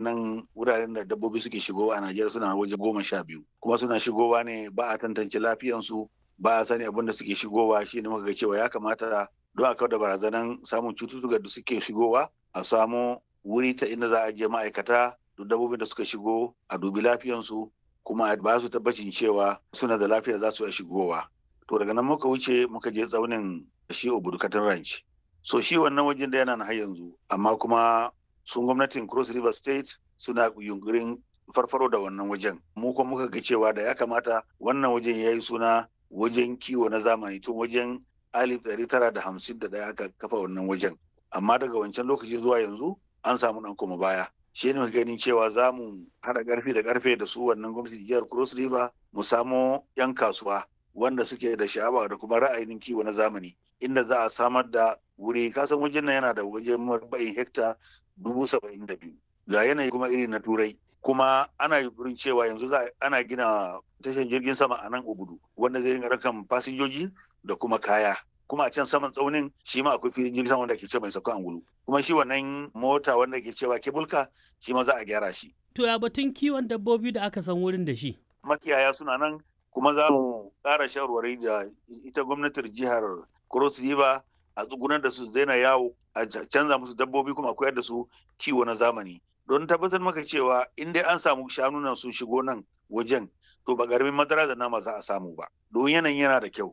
waɗannan wuraren da dabbobi suke shigowa a Najeriya suna waje 12 kuma suna shigowa ne ba a tantance lafiyansu ba a sani abin da suke shigowa shi ne muka ga cewa ya kamata don a kawar da barazanan samun cututtuka da suke shigowa a samu wuri ta inda za a je ma'aikata duk dabbobin da suka shigo a dubi lafiyansu kuma a ba su tabbacin cewa suna da lafiya za su iya shigowa. To daga nan muka wuce muka je tsaunin shi Obudukatin Ranch. So shi wannan wajen da yana na har yanzu amma kuma sun gwamnatin Cross River State suna yunkurin farfaro da wannan wajen. Mu kuma muka ga cewa da ya kamata wannan wajen ya yi suna wajen kiwo na zamani tun wajen 1951 aka kafa wannan wajen. Amma daga wancan lokaci zuwa yanzu an samu ɗan koma baya. Shi ne ganin cewa za mu haɗa ƙarfi da ƙarfe da su wannan gwamnati jihar Cross River mu samo 'yan kasuwa wanda suke da sha'awa da kuma ra'ayin kiwo na zamani inda za a samar da wuri kasan wajen nan yana da wajen marba'in hekta 72,000 ga yanayi kuma iri na turai kuma ana yunkurin cewa yanzu ana gina tashar jirgin sama a nan Obudu wanda zai rinka rakan fasinjoji da kuma kaya kuma a can saman tsaunin shi ma akwai filin jirgin sama wanda ke ce mai sauka angulu kuma shi wannan mota wanda ke cewa kebulka shi ma za a gyara shi. To ya batun kiwon dabbobi da aka san wurin da shi? Makiyaya suna nan kuma za mu ƙara shawarwari da ita gwamnatin jihar Cross River a tsugunar da su daina yawo a canza musu dabbobi kuma a koyar da su kiwo na zamani don tabbatar maka cewa in dai an samu shanu nan sun shigo nan wajen to ba garmin madara da nama za a samu ba don yanayin yana da kyau